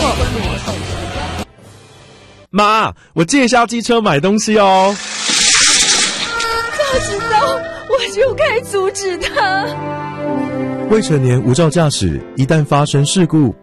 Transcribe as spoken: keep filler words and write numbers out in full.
妈，我借一下机车买东西哦。 早知道我就该阻止他。 未成年无照驾驶，一旦发生事故，